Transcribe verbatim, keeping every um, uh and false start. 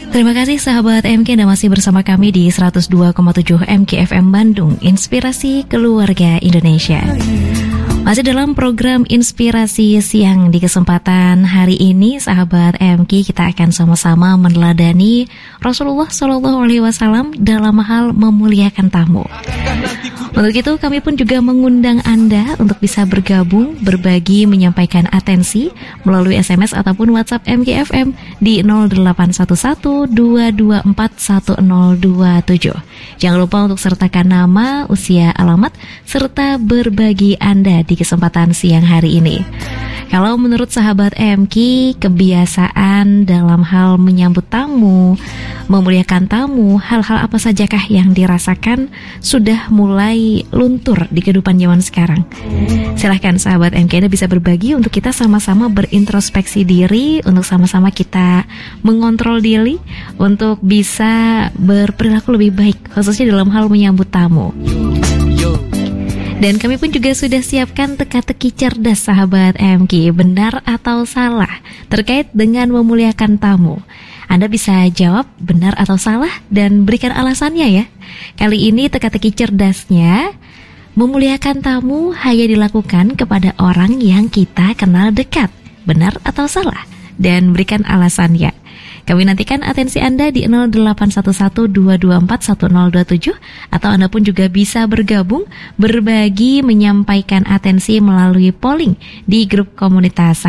Terima kasih sahabat M K Anda masih bersama kami di seratus dua koma tujuh M K F M Bandung, Inspirasi Keluarga Indonesia. Masih dalam program Inspirasi Siang. Di kesempatan hari ini sahabat M K, kita akan sama-sama meneladani Rasulullah shallallahu alaihi wasallam dalam hal memuliakan tamu. Untuk itu kami pun juga mengundang Anda untuk bisa bergabung, berbagi, menyampaikan atensi melalui S M S ataupun WhatsApp M K F M di nol delapan satu satu dua dua empat satu nol dua tujuh. Jangan lupa untuk sertakan nama, usia, alamat, serta berbagi Anda di kesempatan siang hari ini. Kalau menurut sahabat M K, kebiasaan dalam hal menyambut tamu, memuliakan tamu, hal-hal apa sajakah yang dirasakan sudah mulai luntur di kehidupan zaman sekarang? Silahkan sahabat M K, Anda bisa berbagi untuk kita sama-sama berintrospeksi diri, untuk sama-sama kita mengontrol diri, untuk bisa berperilaku lebih baik, khususnya dalam hal menyambut tamu. Dan kami pun juga sudah siapkan teka-teki cerdas sahabat M K, benar atau salah terkait dengan memuliakan tamu. Anda bisa jawab benar atau salah dan berikan alasannya ya. Kali ini teka-teki cerdasnya, memuliakan tamu hanya dilakukan kepada orang yang kita kenal dekat. Benar atau salah? Dan berikan alasannya. Kami nantikan atensi Anda di nol delapan satu satu dua dua empat satu nol dua tujuh, atau Anda pun juga bisa bergabung, berbagi, menyampaikan atensi melalui polling di grup komunitas